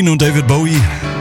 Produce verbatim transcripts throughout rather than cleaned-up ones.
Queen und David Bowie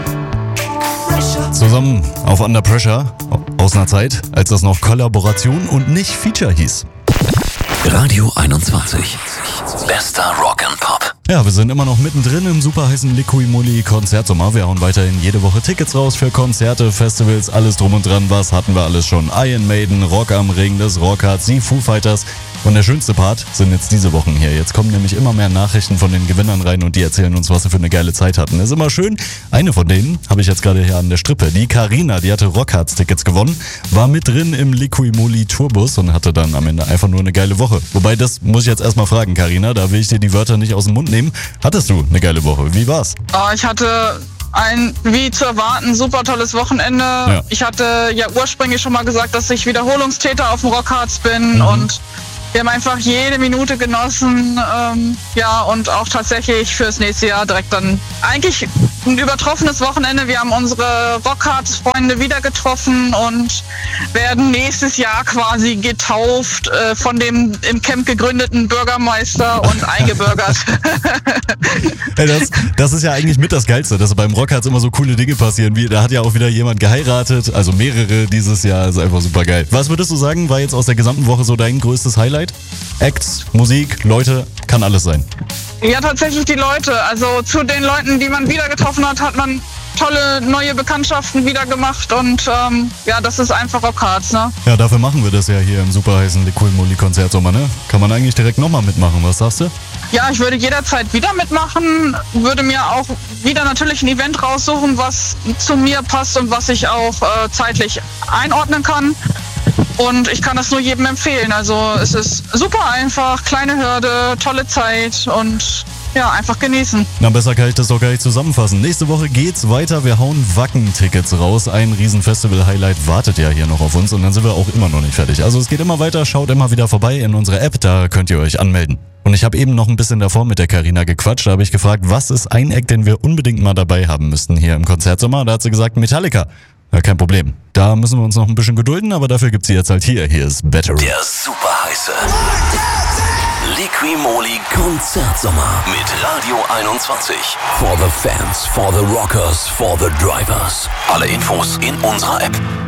zusammen auf Under Pressure aus einer Zeit, als das noch Kollaboration und nicht Feature hieß. Radio einundzwanzig. Bester Rock and Pop. Ja, wir sind immer noch mittendrin im super heißen Liqui-Moly Konzertsommer. Wir hauen weiterhin jede Woche Tickets raus für Konzerte, Festivals, alles drum und dran. Was hatten wir alles schon? Iron Maiden, Rock am Ring, das Rockharz, die Foo Fighters. Und der schönste Part sind jetzt diese Wochen hier. Jetzt kommen nämlich immer mehr Nachrichten von den Gewinnern rein und die erzählen uns, was sie für eine geile Zeit hatten. Ist immer schön. Eine von denen habe ich jetzt gerade hier an der Strippe. Die Carina, die hatte Rockharz-Tickets gewonnen, war mit drin im Liqui-Moly Tourbus und hatte dann am Ende einfach nur eine geile Woche. Wobei, das muss ich jetzt erstmal fragen, Carina, da will ich dir die Wörter nicht aus dem Mund nehmen. Hattest du eine geile Woche? Wie war's? Oh, ich hatte ein, wie zu erwarten, super tolles Wochenende. Ja. Ich hatte ja ursprünglich schon mal gesagt, dass ich Wiederholungstäter auf dem Rockharz bin mhm. und wir haben einfach jede Minute genossen, ähm, ja, und auch tatsächlich fürs nächste Jahr direkt dann eigentlich ein übertroffenes Wochenende. Wir haben unsere Rockharz-Freunde wieder getroffen und werden nächstes Jahr quasi getauft äh, von dem im Camp gegründeten Bürgermeister und eingebürgert. Hey, das, das ist ja eigentlich mit das Geilste, dass beim Rockharz immer so coole Dinge passieren. Wie, da hat ja auch wieder jemand geheiratet, also mehrere dieses Jahr, ist einfach super geil. Was würdest du sagen, war jetzt aus der gesamten Woche so dein größtes Highlight? Acts, Musik, Leute, kann alles sein. Ja, tatsächlich die Leute. Also zu den Leuten, die man wieder getroffen hat, hat man tolle neue Bekanntschaften wieder gemacht und ähm, ja, das ist einfach Rockharz, ne? Ja, dafür machen wir das ja hier im super heißen Liqui-Moly Konzertsommer, ne? Kann man eigentlich direkt nochmal mitmachen, was sagst du? Ja, ich würde jederzeit wieder mitmachen, würde mir auch wieder natürlich ein Event raussuchen, was zu mir passt und was ich auch äh, zeitlich einordnen kann. Und ich kann das nur jedem empfehlen. Also es ist super einfach, kleine Hürde, tolle Zeit und ja, einfach genießen. Na, besser kann ich das doch gar nicht zusammenfassen. Nächste Woche geht's weiter. Wir hauen Wacken-Tickets raus. Ein riesen Festival-Highlight wartet ja hier noch auf uns und dann sind wir auch immer noch nicht fertig. Also es geht immer weiter. Schaut immer wieder vorbei in unsere App. Da könnt ihr euch anmelden. Und ich habe eben noch ein bisschen davor mit der Carina gequatscht. Da habe ich gefragt, was ist ein Act, den wir unbedingt mal dabei haben müssten hier im Konzertsommer? Da hat sie gesagt, Metallica. Ja, kein Problem. Da müssen wir uns noch ein bisschen gedulden, aber dafür gibt's sie jetzt halt hier. Hier ist Battery. Der super heiße Liqui-Moly Konzertsommer mit Radio einundzwanzig. For the fans, for the rockers, for the drivers. Alle Infos in unserer App.